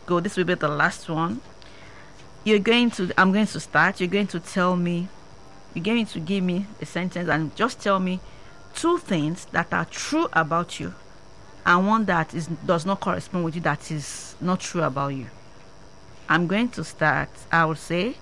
go. This will be the last one. I'm going to start. You're going to tell me, you're going to give me a sentence and just tell me two things that are true about you and one that does not correspond with you, that is not true about you. I'm going to start. I will say,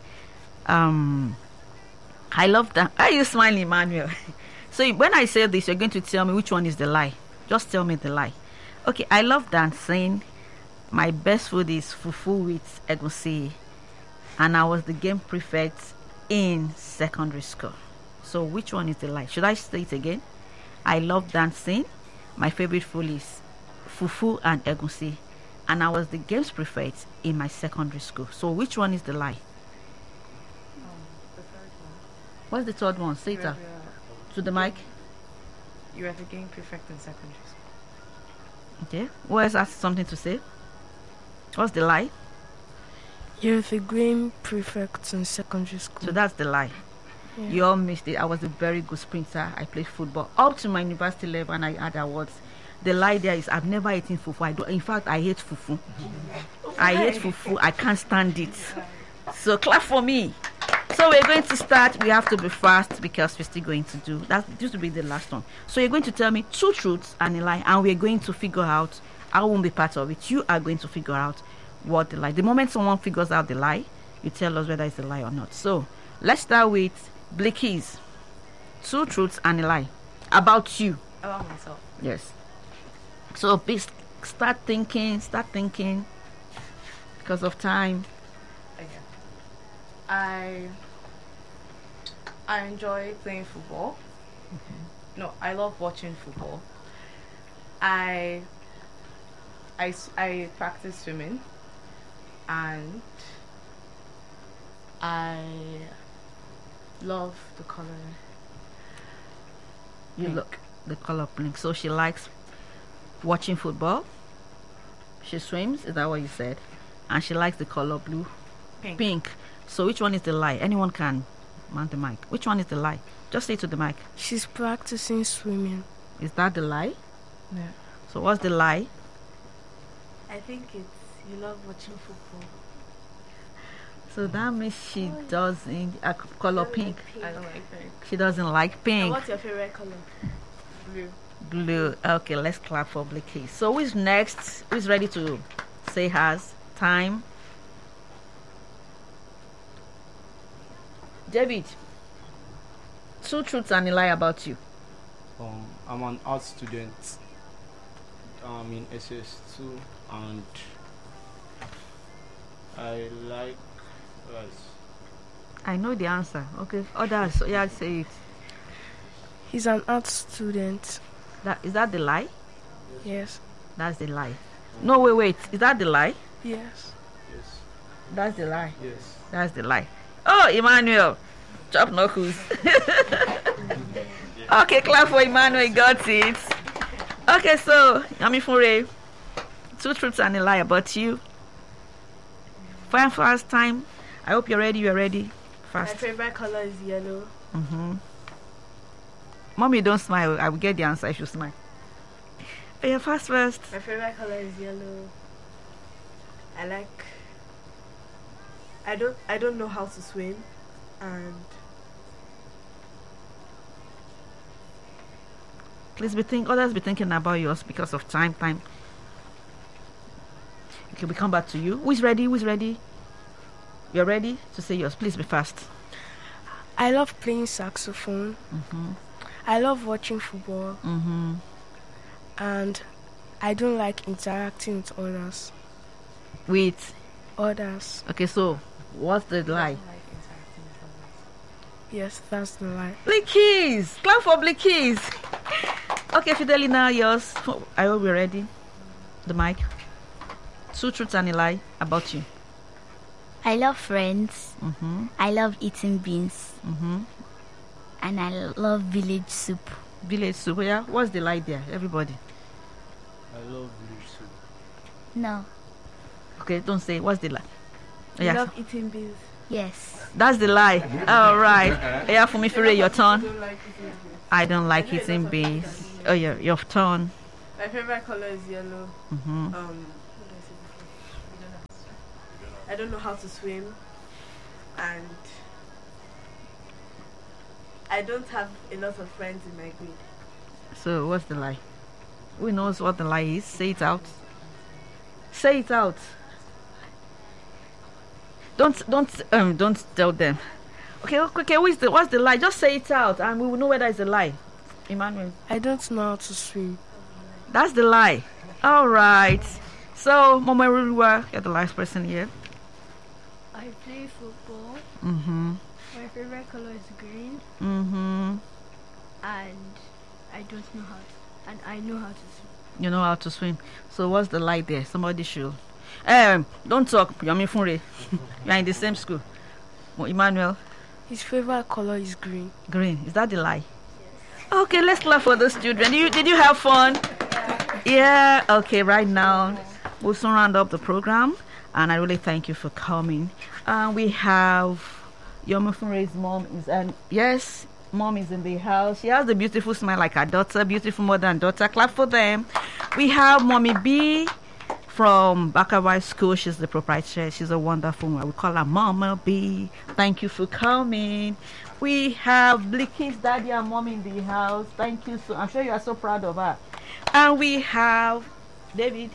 I love that. Why are you smiling, Emmanuel? So when I say this, you're going to tell me which one is the lie. Just tell me the lie. Okay, I love dancing. My best food is fufu with egusi. And I was the game prefect in secondary school. So which one is the lie? Should I say it again? I love dancing. My favorite food is fufu and egusi. And I was the games prefect in my secondary school. So which one is the lie? The third one. What's the third one? Say it out. To the mic. You are the game prefect in secondary school. Okay. Who else has something to say? What's the lie? You're the game prefect in secondary school. So that's the lie. Yeah. You all missed it. I was a very good sprinter. I played football up to my university level and I had awards. The lie there is I've never eaten fufu. In fact, I hate fufu. I hate fufu. I can't stand it. So clap for me. So we're going to start. We have to be fast because we're still going to do that. This will be the last one. So you're going to tell me two truths and a lie, and we're going to figure out. I won't be part of it. You are going to figure out what the lie. The moment someone figures out the lie, you tell us whether it's a lie or not. So let's start with Blickies. Two truths and a lie about you. About myself. Yes. So please start thinking because of time. Okay. I enjoy playing football. No, I love watching football. I practice swimming, and I love the color. You Pink. look the color pink. So she likes watching football. She swims. Is that what you said? And she likes the color blue, pink. So which one is the lie? Anyone can mount the mic. Which one is the lie? Just say to the mic. She's practicing swimming. Is that the lie? Yeah. So what's the lie? I think it's you love watching football. So that means she doesn't color pink. I don't like pink. She doesn't like pink. What's your favorite color? Blue. Blue. Okay, let's clap for Blicky. So who's next? Who's ready to say hers? Time. David. Two truths and a lie about you. I'm an art student. I'm in SS2 and I like rice. I know the answer. Okay. Others, yeah, say it. He's an art student. Is that the lie? Yes. That's the lie. No, wait. Is that the lie? Yes. Yes. That's the lie. Yes. That's the lie. Oh, Emmanuel. Chop knuckles. Okay, clap for Emmanuel. Got it. Okay, so, Yami Fure. Two truths and a lie about you. Fast time. I hope you're ready. You're ready. Fast. My favorite color is yellow. Mommy, don't smile. I will get the answer if you smile. Oh, yeah, fast. My favorite color is yellow. I don't know how to swim, and Please others be thinking about yours because of time. Okay, we come back to you. Who's ready? You're ready to say yours. Please be fast. I love playing saxophone. I love watching football, and I don't like interacting with others. With Others. okay, so what's the lie? Yes, that's the lie. Blickies! Clap for Blickies! Okay, Fidelina, yours. I hope we're ready. The mic. Two truths and a lie about you. I love friends. I love eating beans. And I love village soup. Village soup, yeah? What's the lie there, everybody? I love village soup. No. Okay, don't say. What's the lie? I Yeah, love eating beans. Yes. that's the lie. All right. Yeah, for me, Fure, your turn. I don't like eating beans. Oh, yeah, your turn. My favorite color is yellow. I don't know how to swim, and I don't have a lot of friends in my grade. So what's the lie? Who knows what the lie is? Say it out. Say it out. Don't tell them. Okay. What's the lie? Just say it out, and we will know whether it's a lie. Emmanuel. I don't know how to swim. That's the lie. All right. So, Mama Rulua, you're the last person here. I play football. Mm-hmm. My favorite color is green, Mm-hmm. and I don't know how to, and I know how to swim. You know how to swim. So what's the lie there? Somebody should. Don't talk. Yomi Funre. You are in the same school. Emmanuel. His favorite color is green. Green. Is that the lie? Okay, let's clap for those children. Did you have fun? Yeah. Okay, right now we'll soon round up the program, and I really thank you for coming. We have Yomi Funre's mom yes, mom is in the house. She has the beautiful smile like her daughter, beautiful mother and daughter. Clap for them. We have Mommy B from Bakabai School. She's the proprietor. She's a wonderful one. We call her Mama B. Thank you for coming. We have Blicky's daddy and mom in the house. Thank you so. I'm sure you are so proud of her. And we have David,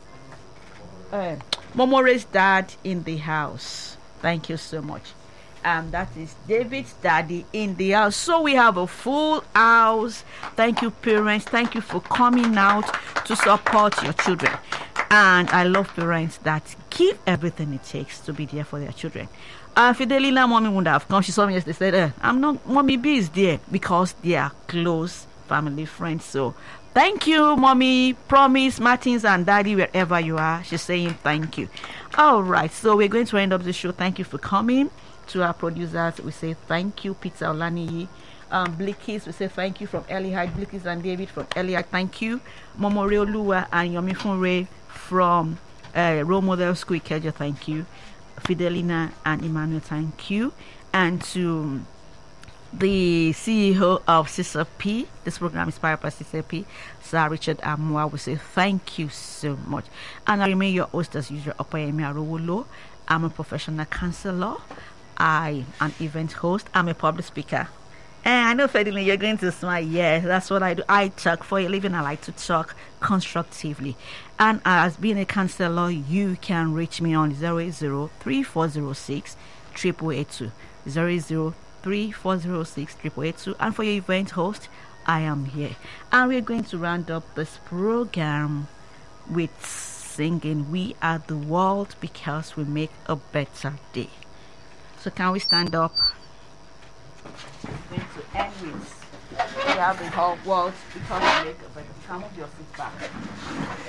Momore's dad in the house. Thank you so much. And that is David's daddy in the house. So we have a full house. Thank you, parents. Thank you for coming out to support your children. And I love parents that give everything it takes to be there for their children. Fidelina, mommy wouldn't have come. She saw me yesterday. Said, I'm not. Mommy B is there because they are close family friends. So thank you, Mommy, Promise, Martins, and Daddy, wherever you are. She's saying thank you. All right. So we're going to end up the show. Thank you for coming. To our producers, we say thank you, Peter Olaniyi. Blikis, we say thank you from Elihide. Blikis and David from Elihide, thank you. Momore Oluwa and Yomi Funre from Role Model School Ikeja, thank you. Fidelina and Emmanuel, thank you. And to the CEO of CCP, this program is powered by CCP, Sir Richard Amwa, we say thank you so much. And I remain your host as usual, Opayemi Arowolo. I'm a professional counselor. I'm an event host. I'm a public speaker. And I know, Ferdinand, you're going to smile. Yeah, that's what I do. I talk for a living. I like to talk constructively. And as being a counselor, you can reach me on 080-3406-8882. 080-3406-8882. And for your event host, I am here. And we're going to round up this program with singing We Are the World Because We Make a Better Day. So can we stand up? We're going to end with We Are the Whole World Because We Make a Better Day. Can move your feet back.